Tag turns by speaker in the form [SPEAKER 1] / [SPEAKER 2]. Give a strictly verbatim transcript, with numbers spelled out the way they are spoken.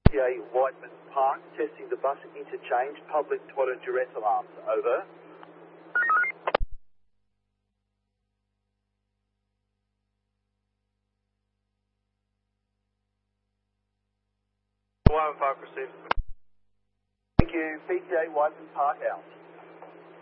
[SPEAKER 1] P T A Whiteman Park, testing the bus interchange, public toilet duress alarms. Over.
[SPEAKER 2] one five received.
[SPEAKER 1] Thank you. P T A Whiteman Park out.